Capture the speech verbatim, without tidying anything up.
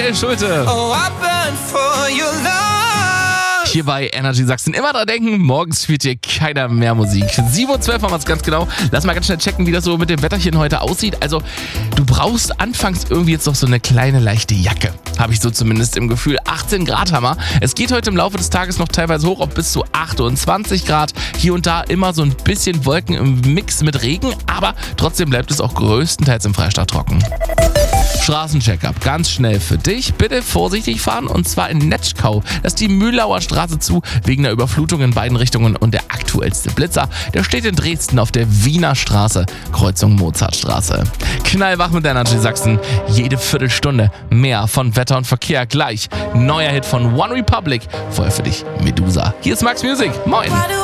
Michael Schulte. Oh, I burn for your love. Hier bei Energy Sachsen. Immer dran denken, morgens spielt hier keiner mehr Musik. sieben Uhr zwölf haben wir es ganz genau. Lass mal ganz schnell checken, wie das so mit dem Wetterchen heute aussieht. Also, du brauchst anfangs irgendwie jetzt noch so eine kleine leichte Jacke. Habe ich so zumindest im Gefühl. achtzehn Grad haben wir. Es geht heute im Laufe des Tages noch teilweise hoch auf bis zu achtundzwanzig Grad. Hier und da immer so ein bisschen Wolken im Mix mit Regen, aber trotzdem bleibt es auch größtenteils im Freistaat trocken. Straßencheck-up, ganz schnell für dich. Bitte vorsichtig fahren und zwar in Netschkau. Das ist die Mühlauer Straße zu, wegen der Überflutung in beiden Richtungen. Und der aktuellste Blitzer, der steht in Dresden auf der Wiener Straße, Kreuzung Mozartstraße. Knallwach mit Energy Sachsen. Jede Viertelstunde mehr von Wetter und Verkehr gleich. Neuer Hit von One Republic. Voll für dich, Medusa. Hier ist Max Music. Moin.